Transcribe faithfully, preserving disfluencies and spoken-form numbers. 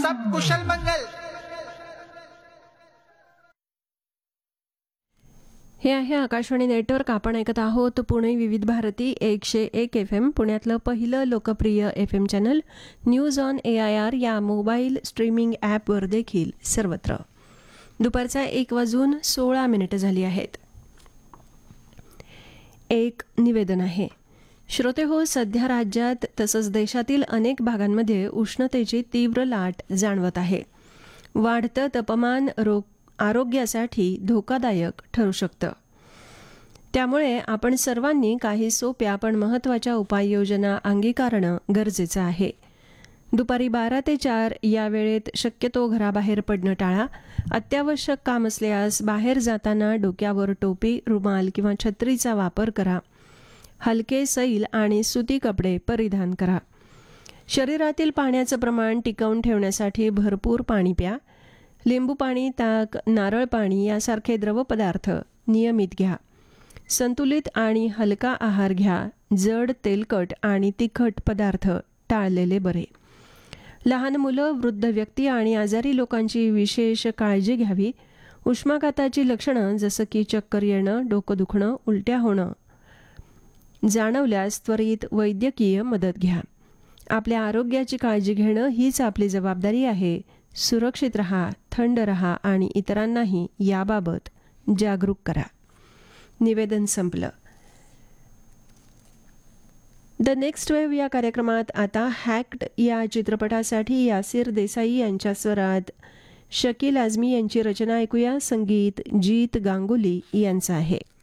सब कुशल मंगल. हे आहे आकाशवाणी नेटवर्क. आपण ऐकत आहोत पुणे विविध भारती एकशे एक एफ एम, पुण्यातलं पहिलं लोकप्रिय F M channel news on A I R या मोबाईल स्ट्रीमिंग ॲपवर देखील सर्वत्र. दुपारचा एक वाजून सोळा मिनिटं झाली आहेत. एक निवेदन आहे. श्रोते हो, सध्या राज्यात तसंच देशातील अनेक भागांमध्ये उष्णतेची तीव्र लाट जाणवत आहे. वाढतं तापमान रोग आरोग्यासाठी धोकादायक ठरू शकतं. त्यामुळे आपण सर्वांनी काही सोप्या पण महत्त्वाच्या उपाययोजना अंगीकारणं गरजेचं आहे. दुपारी बारा ते चार या वेळेत शक्यतो घराबाहेर पडणं टाळा. अत्यावश्यक काम असल्यास बाहेर जाताना डोक्यावर टोपी, रुमाल किंवा छत्रीचा वापर करा. हलके सैल आणि सुती कपडे परिधान करा. शरीरातील पाण्याचं प्रमाण टिकवून ठेवण्यासाठी भरपूर पाणी प्या. लिंबू पाणी, ताक, नारळ पाणी यासारखे द्रवपदार्थ नियमित घ्या. संतुलित आणि हलका आहार घ्या. जड, तेलकट आणि तिखट पदार्थ टाळलेले बरे. लहान मुलं, वृद्ध व्यक्ती आणि आजारी लोकांची विशेष काळजी घ्यावी. उष्माघाताची लक्षणं जसं की चक्कर येणं, डोकं दुखणं, उलट्या होणं जाणवल्यास त्वरित वैद्यकीय मदत घ्या. आपल्या आरोग्याची काळजी घेणं हीच आपली जबाबदारी आहे. सुरक्षित रहा, थंड रहा आणि इतरांनाही याबाबत जागरूक करा. निवेदन संपलं. द नेक्स्ट वेव्ह या कार्यक्रमात आता हॅक्ड या चित्रपटासाठी यासिर देसाई यांच्या स्वरात शकील आझमी यांची रचना ऐकूया. संगीत जीत गांगुली यांचं आहे.